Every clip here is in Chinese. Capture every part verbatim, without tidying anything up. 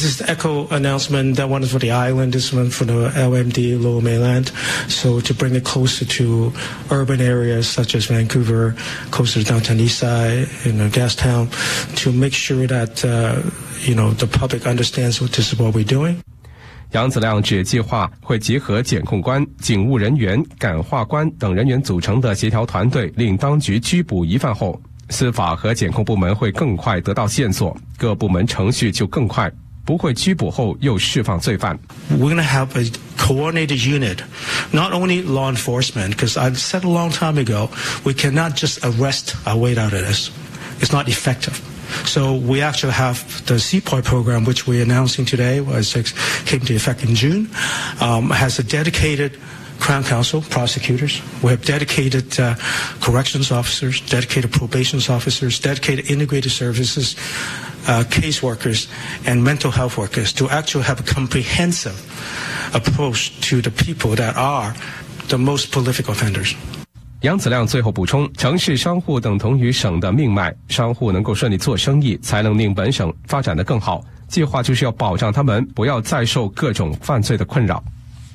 This is the ECHO announcement. That one is for the island. This one for the L M D, Lower Mainland. So to bring it closer to urban areas such as Vancouver, closer to downtown East Side, you know, Gastown, to make sure that uh, you know the public understands what this is what we're doing. 杨子亮指计划会结合检控官、警务人员、感化官等人员组成的协调团队，令当局拘捕疑犯后，司法和检控部门会更快得到线索，各部门程序就更快，不会拘捕后又释放罪犯。 We're going to have a coordinated unit, not only law enforcement, because I said a long time ago, we cannot just arrest our way out of this. It's not effective. So we actually have the C P O I program, which we're announcing today, was came to effect in June, um, has a dedicated Crown Counsel, prosecutors. We have dedicated uh, corrections officers, dedicated probation officers, dedicated integrated services, uh, caseworkers, and mental health workers to actually have a comprehensive approach to the people that are the most prolific offenders. 杨子亮最后补充，城市商户等同于省的命脉，商户能够顺利做生意，才能令本省发展得更好。计划就是要保障他们不要再受各种犯罪的困扰。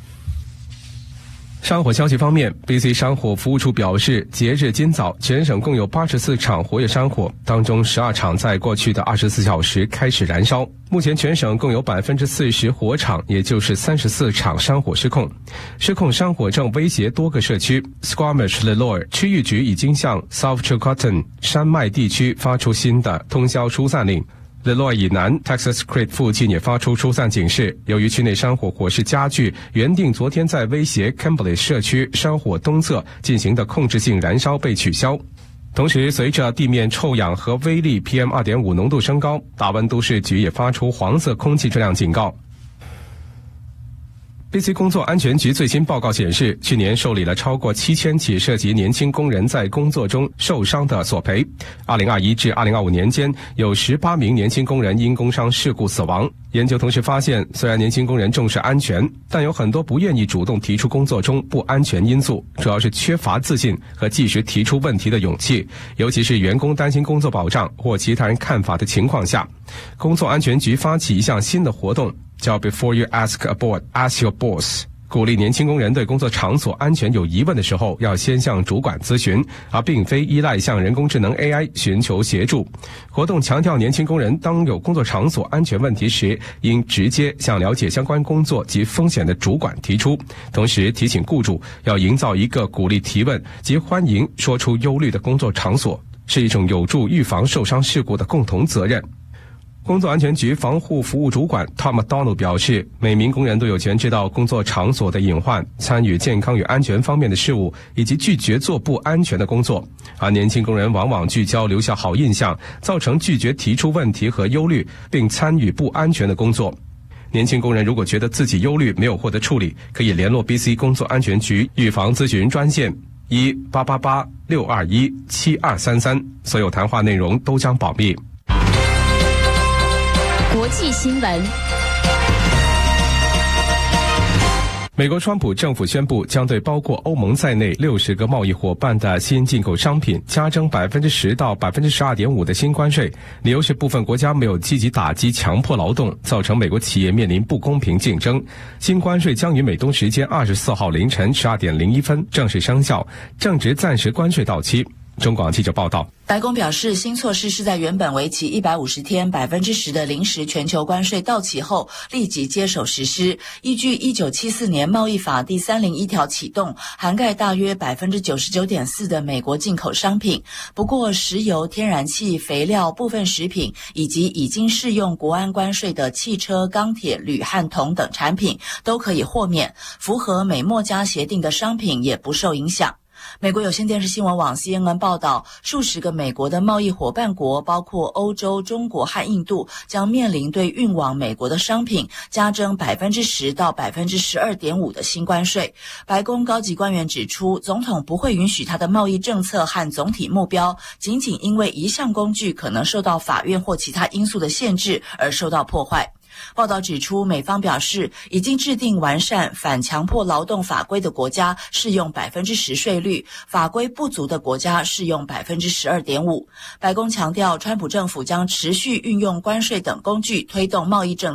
山火消息方面 ，B C 山火服务处表示，截至今早，全省共有八十四场活跃山火，当中十二场在过去的二十四小时开始燃烧。目前全省共有百分之四十火场，也就是三十四场山火失控。失控山火正威胁多个社区。Squamish-Leloir 区域局已经向 South Chilcotin 山脉地区发出新的通宵疏散令。Leloir 以南 Texas Creek 附近也发出疏散警示，由于区内山火火势加剧，原定昨天在威胁 Kimberley 社区山火东侧进行的控制性燃烧被取消。同时，随着地面臭氧和微粒 P M 二点五 浓度升高，大温都市局也发出黄色空气质量警告。B C 工作安全局最新报告显示，去年受理了超过七千起涉及年轻工人在工作中受伤的索赔。二零二一至二零二五年间，有十八名年轻工人因工伤事故死亡。研究同时发现，虽然年轻工人重视安全，但有很多不愿意主动提出工作中不安全因素，主要是缺乏自信和及时提出问题的勇气，尤其是员工担心工作保障或其他人看法的情况下。工作安全局发起一项新的活动，叫 Before you ask a boss, ask your boss， 鼓励年轻工人对工作场所安全有疑问的时候，要先向主管咨询，而并非依赖向人工智能 A I 寻求协助。活动强调，年轻工人当有工作场所安全问题时，应直接向了解相关工作及风险的主管提出，同时提醒雇主要营造一个鼓励提问及欢迎说出忧虑的工作场所，是一种有助预防受伤事故的共同责任。工作安全局防护服务主管 Tom McDonald 表示，每名工人都有权知道工作场所的隐患，参与健康与安全方面的事务，以及拒绝做不安全的工作。而年轻工人往往聚焦留下好印象，造成拒绝提出问题和忧虑，并参与不安全的工作。年轻工人如果觉得自己忧虑没有获得处理，可以联络 B C 工作安全局预防咨询专线一八八八六二一七二三三，所有谈话内容都将保密。 国际新闻。 美国川普政府宣布将对包括欧盟在内六十个贸易伙伴的新进口商品加征百分之十到百分之十二点五的新关税，理由是部分国家没有积极打击强迫劳动，造成美国企业面临不公平竞争。新关税将于美东时间二十四号凌晨十二点零一分正式生效，正值暂时关税到期。中广记者报道， 白宫表示，新措施是在原本为期一百五十天百分之十的临时全球关税到期后立即接手实施，依据一九七四年贸易法第三零一条启动，涵盖大约百分之九十九点四的美国进口商品。不过，石油、天然气、肥料、部分食品以及已经适用国安关税的汽车、钢铁、铝和铜等产品都可以豁免，符合美墨加协定的商品也不受影响。美国有线电视新闻网 C N N 报道，数十个美国的贸易伙伴国，包括欧洲、中国和印度，将面临对运往美国的商品加征百分之十到百分之十二点五的新关税。白宫高级官员指出，总统不会允许他的贸易政策和总体目标仅仅因为一项工具可能受到法院或其他因素的限制而受到破坏。报道指出，美方表示已经制定完善反强迫劳动法规的国家适用百分之十税率，法规不足的国家适用百分之十二点五。白宫强调，川普政府将持续运用关税等工具推动贸易政策。